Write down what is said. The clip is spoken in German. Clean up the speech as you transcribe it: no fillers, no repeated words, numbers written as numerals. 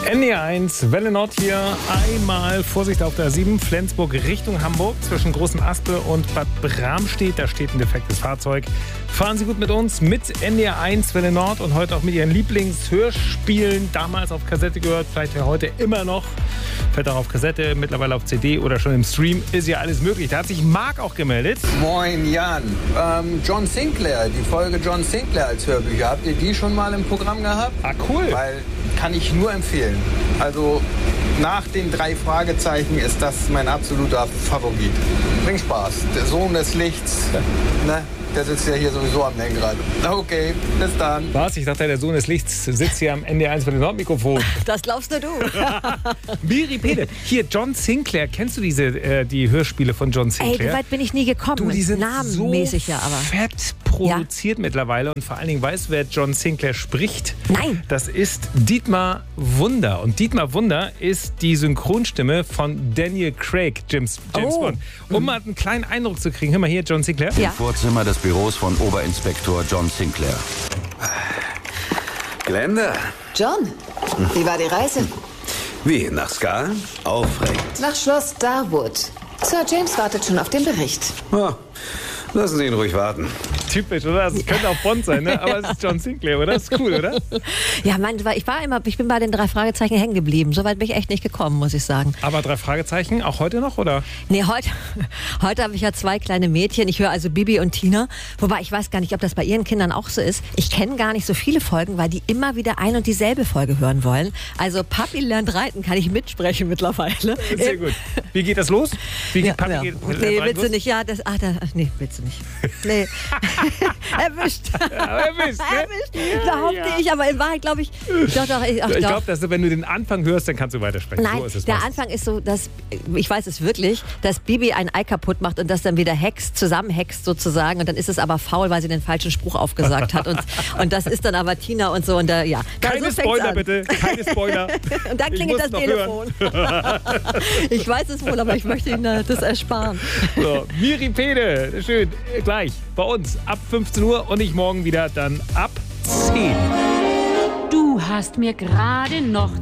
NDR1, Welle Nord hier. Einmal Vorsicht auf der 7, Flensburg Richtung Hamburg. Zwischen Großen Aspe und Bad Bramstedt, da steht ein defektes Fahrzeug. Fahren Sie gut mit uns, mit NDR1, Welle Nord und heute auch mit Ihren Lieblingshörspielen. Damals auf Kassette gehört, vielleicht ja heute immer noch. Vielleicht auch auf Kassette, mittlerweile auf CD oder schon im Stream. Ist ja alles möglich. Da hat sich Marc auch gemeldet. Moin Jan. John Sinclair, die Folge John Sinclair als Hörbücher. Habt ihr die schon mal im Programm gehabt? Ah, cool. Weil kann ich nur empfehlen. Also nach den 3 Fragezeichen ist das mein absoluter Favorit. Bringt Spaß. Der Sohn des Lichts, ne? Der sitzt ja hier sowieso am Lenkrad. Okay, bis dann. Was? Ich dachte, der Sohn des Lichts sitzt hier am NDR1 mit dem Nordmikrofon. Das glaubst nur du. Miri Pede. Hier, John Sinclair. Kennst du die Hörspiele von John Sinclair? Ey, so weit bin ich nie gekommen. Du, die sind namenmäßig, so ja, aber fett produziert mittlerweile. Und vor allen Dingen weißt du, wer John Sinclair spricht? Nein. Das ist Dietmar Wunder. Und Dietmar Wunder ist die Synchronstimme von Daniel Craig, James Bond. Um mal einen kleinen Eindruck zu kriegen. Hör mal hier, John Sinclair. Ja. Vorzimmer des Büros von Oberinspektor John Sinclair. Glenda, John, wie war die Reise? wie, nach Ska? Aufregend. Nach Schloss Darwood. Sir James wartet schon auf den Bericht. Oh, lassen Sie ihn ruhig warten. Typisch, oder? Das könnte auch Bond sein, ne? Aber es ist John Sinclair, oder? Das ist cool, oder? Ja, ich bin bei den 3 Fragezeichen hängen geblieben. So weit bin ich echt nicht gekommen, muss ich sagen. Aber 3 Fragezeichen, auch heute noch, oder? Nee, heute habe ich ja 2 kleine Mädchen. Ich höre also Bibi und Tina. Wobei ich weiß gar nicht, ob das bei ihren Kindern auch so ist. Ich kenne gar nicht so viele Folgen, weil die immer wieder ein und dieselbe Folge hören wollen. Also Papi lernt reiten, kann ich mitsprechen mittlerweile. Sehr gut. Wie geht das los? Wie geht Papi Nee, lernt willst du los? nicht? Ja, nee, willst du nicht. Nee. Erwischt. Ja, erwischt, ne? Erwischt. Behaupte ich, aber in Wahrheit glaube ich. Ich glaube, dass wenn du den Anfang hörst, dann kannst du weitersprechen. Nein, so ist es der meistens. Anfang ist so, dass, ich weiß es wirklich, dass Bibi ein Ei kaputt macht und das dann wieder zusammenhext sozusagen und dann ist es aber faul, weil sie den falschen Spruch aufgesagt hat und das ist dann aber Tina und so und ja. Keine so Spoiler an. bitte, keine Spoiler. Und dann klingelt das Telefon. Ich weiß es wohl, aber ich möchte Ihnen das ersparen. So, Miri Pede, schön, gleich bei uns ab 15 Uhr und ich morgen wieder dann ab 10. Du hast mir gerade noch